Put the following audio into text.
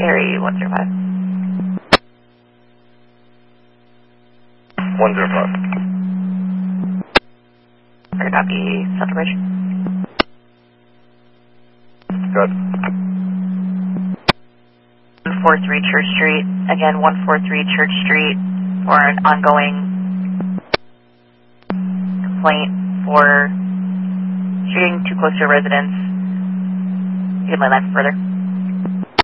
Area 105. 105. Or copy, Central Bridge. Good. 143 Church Street. Again, 143 Church Street for an ongoing complaint for shooting too close to a residence. You can lay that further.